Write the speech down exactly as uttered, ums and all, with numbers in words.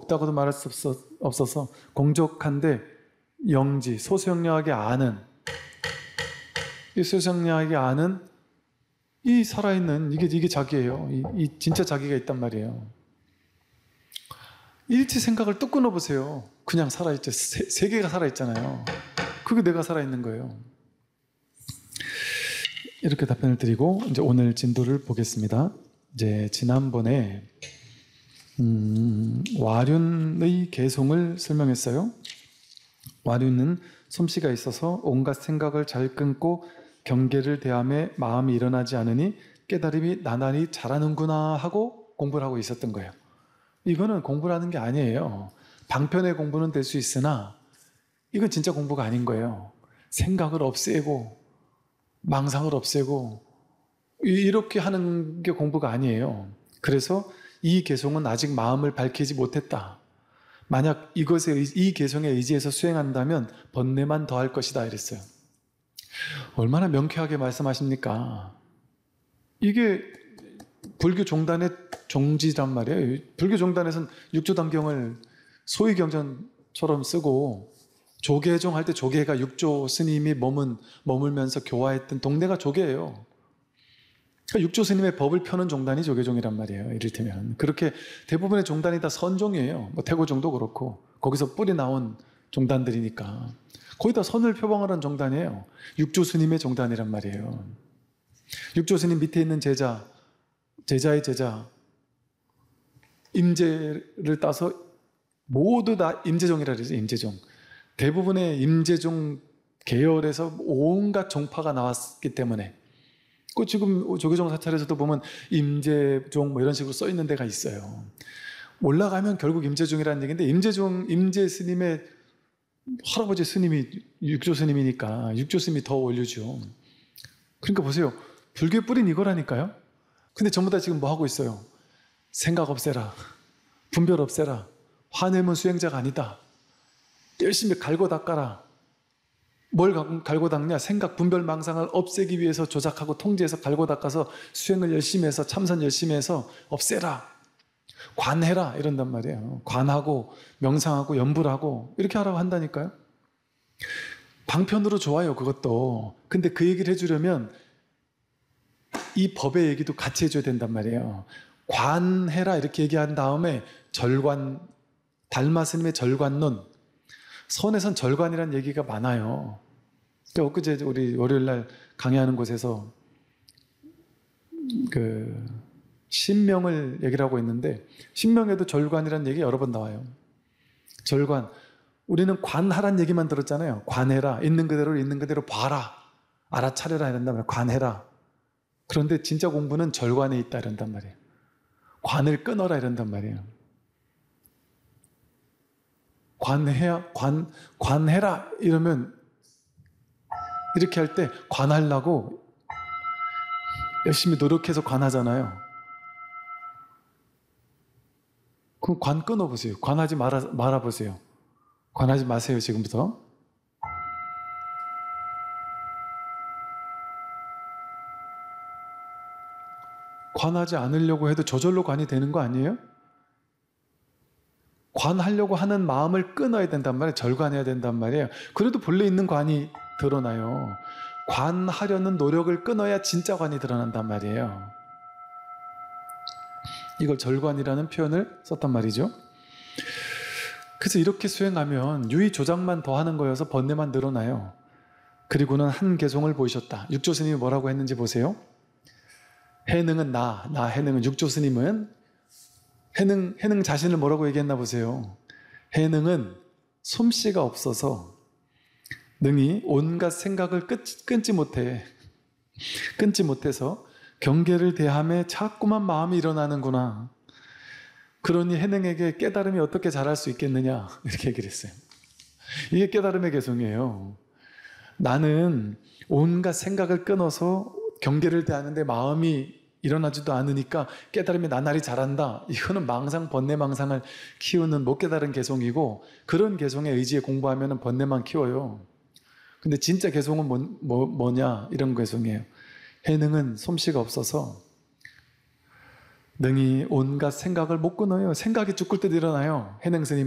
없다고도 말할 수 없어, 없어서 공족한데 영지, 소수영리하게 아는, 이 소수영리하게 아는 이 살아있는 이게 이게 자기예요. 이, 이 진짜 자기가 있단 말이에요. 일치 생각을 뚝 끊어보세요. 그냥 살아있죠. 세, 세계가 살아있잖아요. 그게 내가 살아있는 거예요. 이렇게 답변을 드리고 이제 오늘 진도를 보겠습니다. 이제 지난번에 음, 와륜의 개송을 설명했어요. 와륜은 솜씨가 있어서 온갖 생각을 잘 끊고 경계를 대함에 마음이 일어나지 않으니 깨달음이 나날이 자라는구나 하고 공부를 하고 있었던 거예요. 이거는 공부라는 게 아니에요. 방편의 공부는 될 수 있으나 이건 진짜 공부가 아닌 거예요. 생각을 없애고 망상을 없애고 이렇게 하는 게 공부가 아니에요. 그래서 이 개송은 아직 마음을 밝히지 못했다. 만약 이것에 이 개송에 의지해서 수행한다면 번뇌만 더할 것이다 이랬어요. 얼마나 명쾌하게 말씀하십니까? 이게 불교 종단의 종지란 말이에요. 불교 종단에서는 육조단경을 소위경전처럼 쓰고 조계종 할 때 조계가 육조 스님이 머문, 머물면서 교화했던 동네가 조계예요. 그러니까 육조 스님의 법을 펴는 종단이 조계종이란 말이에요. 이를테면 그렇게 대부분의 종단이 다 선종이에요. 뭐 태고종도 그렇고 거기서 뿌리 나온 종단들이니까 거의 다 선을 표방하는 종단이에요. 육조 스님의 종단이란 말이에요. 육조 스님 밑에 있는 제자, 제자의 제자, 임재를 따서 모두 다 임재종이라 그러죠. 임재종. 대부분의 임재종 계열에서 온갖 종파가 나왔기 때문에 그 지금 조계종 사찰에서도 보면 임재종 뭐 이런 식으로 써 있는 데가 있어요. 올라가면 결국 임재종이라는 얘기인데 임재종, 임재 스님의 할아버지 스님이 육조 스님이니까 육조 스님이 더 올려죠. 그러니까 보세요. 불교의 뿌리는 이거라니까요. 근데 전부 다 지금 뭐 하고 있어요? 생각 없애라. 분별 없애라. 화내면 수행자가 아니다. 열심히 갈고 닦아라. 뭘 갈고 닦냐? 생각, 분별, 망상을 없애기 위해서 조작하고 통제해서 갈고 닦아서 수행을 열심히 해서 참선 열심히 해서 없애라. 관해라. 이런단 말이에요. 관하고 명상하고 연불하고 이렇게 하라고 한다니까요. 방편으로 좋아요. 그것도. 근데 그 얘기를 해주려면 이 법의 얘기도 같이 해줘야 된단 말이에요. 관해라 이렇게 얘기한 다음에 절관, 달마 스님의 절관론, 선에선 절관이라는 얘기가 많아요. 그러니까 엊그제 우리 월요일날 강의하는 곳에서 그 신명을 얘기를 하고 있는데 신명에도 절관이라는 얘기 여러 번 나와요. 절관, 우리는 관하란 얘기만 들었잖아요. 관해라, 있는 그대로 있는 그대로 봐라, 알아차려라 이런단 말이에요. 관해라. 그런데 진짜 공부는 절관에 있다 이런단 말이에요. 관을 끊어라 이런단 말이에요. 관해야, 관, 관해라 이러면 이렇게 할 때 관하려고 열심히 노력해서 관하잖아요. 그럼 관 끊어보세요. 관하지 말아, 말아보세요. 관하지 마세요 지금부터. 관하지 않으려고 해도 저절로 관이 되는 거 아니에요? 관하려고 하는 마음을 끊어야 된단 말이에요. 절관해야 된단 말이에요. 그래도 본래 있는 관이 드러나요. 관하려는 노력을 끊어야 진짜 관이 드러난단 말이에요. 이걸 절관이라는 표현을 썼단 말이죠. 그래서 이렇게 수행하면 유의 조작만 더 하는 거여서 번뇌만 늘어나요. 그리고는 한 개송을 보이셨다. 육조 스님이 뭐라고 했는지 보세요. 해능은 나, 나 해능은 육조 스님은 해능, 해능 자신을 뭐라고 얘기했나 보세요. 해능은 솜씨가 없어서 능히 온갖 생각을 끊, 끊지 못해. 끊지 못해서 경계를 대함에 자꾸만 마음이 일어나는구나. 그러니 해능에게 깨달음이 어떻게 자랄 수 있겠느냐 이렇게 얘기를 했어요. 이게 깨달음의 개송이에요. 나는 온갖 생각을 끊어서 경계를 대하는데 마음이 일어나지도 않으니까 깨달음이 나날이 자란다. 이거는 망상, 번뇌 망상을 키우는 못 깨달은 개송이고 그런 개송에 의지에 공부하면 번뇌만 키워요. 근데 진짜 개송은 뭐, 뭐, 뭐냐 이런 개송이에요. 해능은 솜씨가 없어서 능히 온갖 생각을 못 끊어요. 생각이 죽을 때 일어나요. 해능 스님